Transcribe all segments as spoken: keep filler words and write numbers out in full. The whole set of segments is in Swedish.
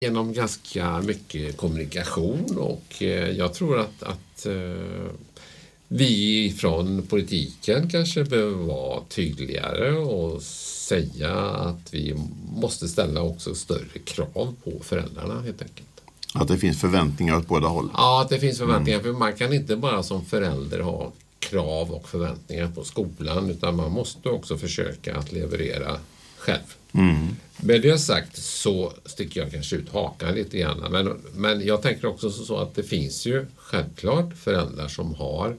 Genom ganska mycket kommunikation och jag tror att, att vi från politiken kanske behöver vara tydligare och säga att vi måste ställa också större krav på föräldrarna helt enkelt. Att det finns förväntningar åt båda håll. Ja, att det finns förväntningar. Mm. För man kan inte bara som förälder ha krav och förväntningar på skolan, utan man måste också försöka att leverera själv. Mm. Med det sagt så sticker jag kanske ut hakan lite grann. Men, men jag tänker också så att det finns ju självklart föräldrar som har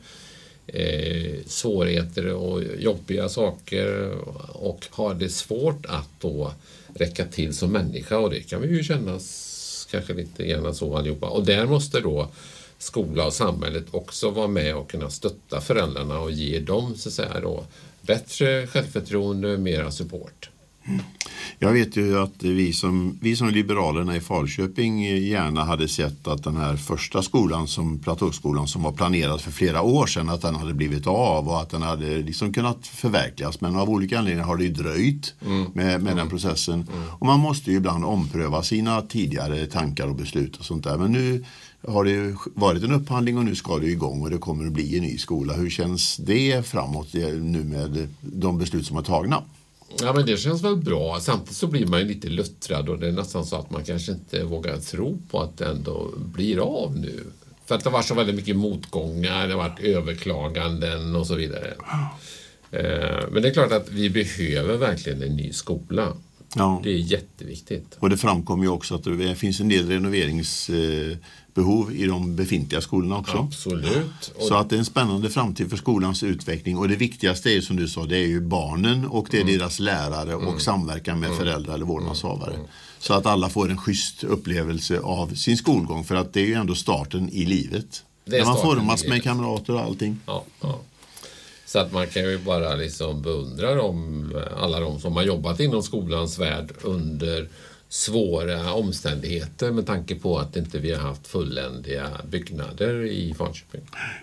eh, svårigheter och jobbiga saker och har det svårt att då räcka till som människa, och det kan vi ju känna kanske lite grann så allihopa. Och där måste då skola och samhället också vara med och kunna stötta föräldrarna och ge dem så att säga då bättre självförtroende, mera support. Mm. Jag vet ju att vi som, vi som Liberalerna i Falköping gärna hade sett att den här första skolan, som Platåskolan, som var planerad för flera år sedan, att den hade blivit av och att den hade liksom kunnat förverkligas. Men av olika anledningar har det ju dröjt mm. med, med mm. den processen. Mm. Och man måste ju ibland ompröva sina tidigare tankar och beslut och sånt där. Men nu har det ju varit en upphandling och nu ska det igång och det kommer att bli en ny skola. Hur känns det framåt nu med de beslut som är tagna? Ja, men det känns väl bra. Samtidigt så blir man ju lite luttrad och det är nästan så att man kanske inte vågar tro på att det ändå blir av nu. För att det var så väldigt mycket motgångar, det har varit överklaganden och så vidare. Men det är klart att vi behöver verkligen en ny skola. Ja. Det är jätteviktigt. Och det framkommer ju också att det finns en del renoveringsbehov i de befintliga skolorna också. Absolut. Så att det är en spännande framtid för skolans utveckling. Och det viktigaste är, som du sa, det är ju barnen och det är mm. deras lärare och mm. samverkan med mm. föräldrar eller vårdnadshavare. Mm. Så att alla får en schysst upplevelse av sin skolgång, för att det är ju ändå starten i livet. När man formas med kamrater och allting. Ja, ja. Så att man kan ju bara liksom beundra dem, alla de som har jobbat inom skolans värld under svåra omständigheter, med tanke på att inte vi har haft fulländiga byggnader i Falköping.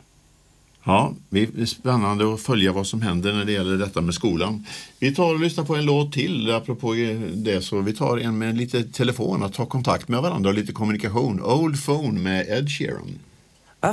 Ja, det är spännande att följa vad som händer när det gäller detta med skolan. Vi tar och lyssnar på en låt till apropå det, så vi tar en med lite telefon att ta kontakt med varandra och lite kommunikation. Old Phone med Ed Sheeran.